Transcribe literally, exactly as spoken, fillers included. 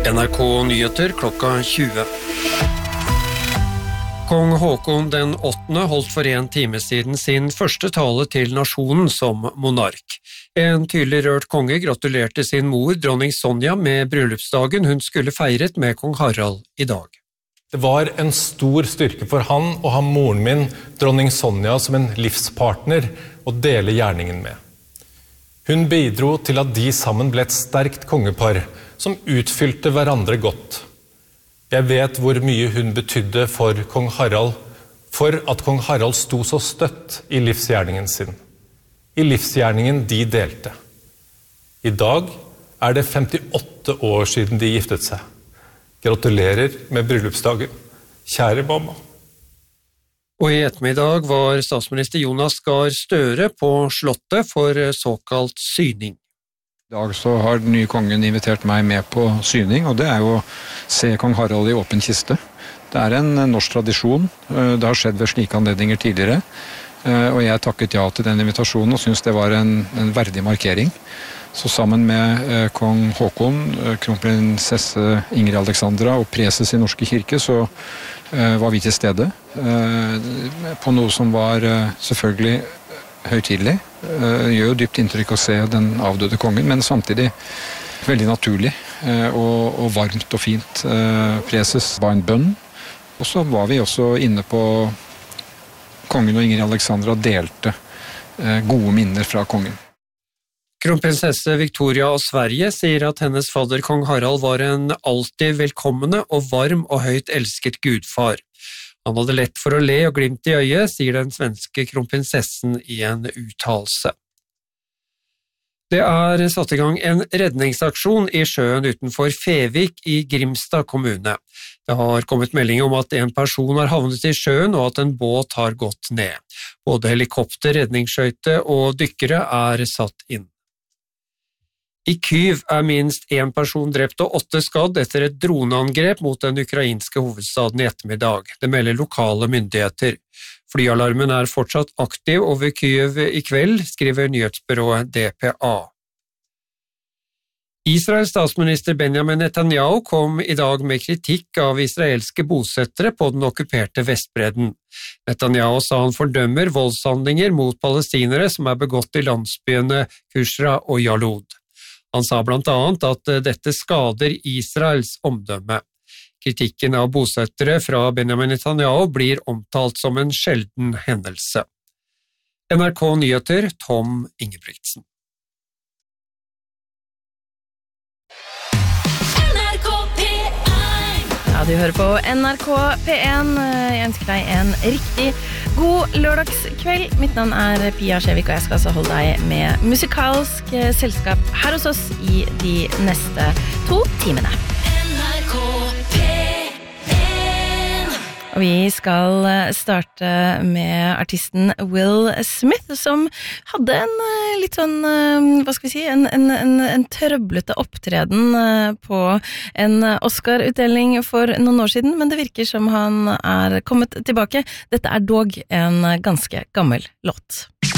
N R K Nyheter klokka tjue. Kong Håkon den åttende holdt for en time siden sin første tale til nasjonen som monark. En tydelig rørt konge gratulerte sin mor, dronning Sonja, med bryllupsdagen hun skulle feiret med kong Harald i dag. Det var en stor styrke for han å ha moren min, dronning Sonja, som en livspartner å dele gjerningen med. Hun bidro til at de sammen ble et sterkt kongepar, som utfylte hverandre godt. Jeg vet hvor mye hun betydde for kong Harald, for at kong Harald sto så støtt i livsgjerningen sin. I livsgjerningen de delte. I dag er det femtiåtte år siden de giftet seg. Gratulerer med bryllupsdagen, kjære mamma. Og i ettermiddag var statsminister Jonas Gahr Støre på Slottet for såkalt syning. I dag så har den nye kongen invitert meg med på syning, og det er jo å se kong Harald i åpen kiste. Det er en norsk tradisjon, det har skjedd ved slike anledninger tidligere, og jeg takket ja til den invitasjonen og synes det var en, en verdig markering. Så sammen med kong Håkon, kronprinsesse Ingrid Alexandra og preses i Norske kirke, så var vi til stede på noe som var selvfølgelig høytidelig. Det gjør jo dypt inntrykk å se den avdøde kongen, men samtidig veldig naturlig og, og varmt og fint. Preses ba en bønn, og så var vi også inne på kongen og Ingrid Alexandra delte gode minner fra kongen. Kronprinsesse Victoria av Sverige sier at hennes fadder kong Harald var en alltid velkommende og varm og høyt elsket gudfar. Han hadde lett for å le og glimt i øyet, sier den svenske kronprinsessen i en uttalelse. Det er satt i gang en redningsaksjon i sjøen utenfor Fevik i Grimstad kommune. Det har kommet melding om at en person har havnet i sjøen og at en båt har gått ned. Både helikopter, redningsskøyte og dykkere er satt inn. I Kyiv er minst en person drept og åtte skadd etter et droneangrep mot den ukrainske hovedstaden i ettermiddag. Det melder lokale myndigheter. Flyalarmen er fortsatt aktiv over Kyiv i kveld, skriver nyhetsbyrået D P A. Israels statsminister Benjamin Netanyahu kom i dag med kritikk av israelske bosettere på den okkuperte Vestbredden. Netanyahu sa han fordømmer voldshandlinger mot palestinere som er begått i landsbyene Kusra og Jalud. Han sa blant annet at dette skader Israels omdømme. Kritikken av bosettere fra Benjamin Netanyahu blir omtalt som en sjelden hendelse. N R K Nyheter, Tom Ingebrigtsen. Ja, du hører på N R K P en. Jeg ønsker deg en riktig god lørdagskveld. Mitt navn er Pia Skjevik, og jeg skal altså holde deg med musikalsk selskap her hos oss i de neste to timene. N R K P en. Og vi skal starte med artisten Will Smith, som hadde en litt sånn, hva skal vi si, en, en, en, en trøblete opptreden på en Oscar-utdeling for noen år siden, men det virker som han er kommet tilbake. Dette er dog en ganske gammel låt.